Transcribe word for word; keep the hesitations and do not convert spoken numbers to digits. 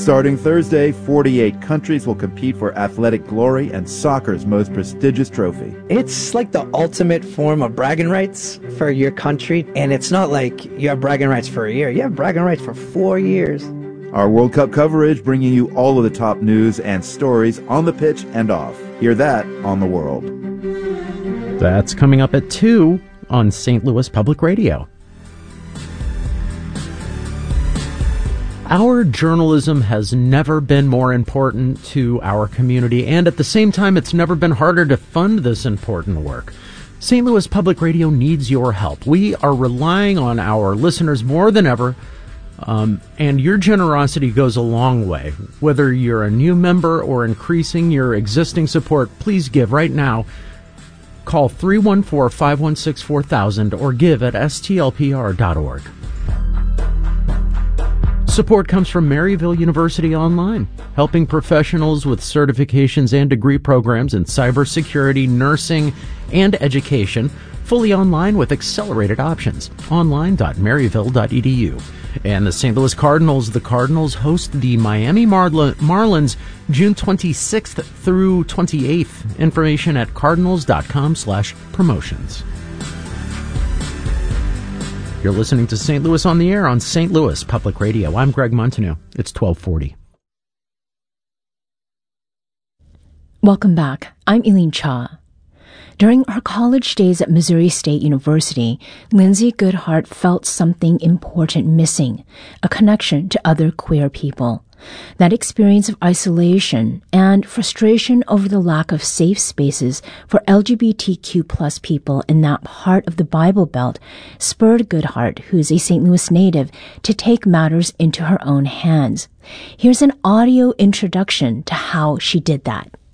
Starting Thursday, forty-eight countries will compete for athletic glory and soccer's most prestigious trophy. It's like the ultimate form of bragging rights for your country, and it's not like you have bragging rights for a year. You have bragging rights for four years. Our World Cup coverage, bringing you all of the top news and stories on the pitch and off. Hear that on The World. That's coming up at two on Saint Louis Public Radio. Our journalism has never been more important to our community, and at the same time, it's never been harder to fund this important work. Saint Louis Public Radio needs your help. We are relying on our listeners more than ever, um, and your generosity goes a long way. Whether you're a new member or increasing your existing support, please give right now. Call three one four, five one six, four thousand or give at S T L P R dot org. Support comes from Maryville University Online, helping professionals with certifications and degree programs in cybersecurity, nursing, and education, fully online with accelerated options. online dot maryville dot e d u. And the Saint Louis Cardinals. The Cardinals host the Miami Marl- Marlins June twenty-sixth through twenty-eighth. Information at cardinals dot com slash promotions. You're listening to Saint Louis on the Air on Saint Louis Public Radio. I'm Greg Montaneau. It's twelve forty. Welcome back. I'm Eileen Cha. During her college days at Missouri State University, Lindsay Goodhart felt something important missing, a connection to other queer people. That experience of isolation and frustration over the lack of safe spaces for L G B T Q plus people in that part of the Bible Belt spurred Goodhart, who's a Saint Louis native, to take matters into her own hands. Here's an audio introduction to how she did that.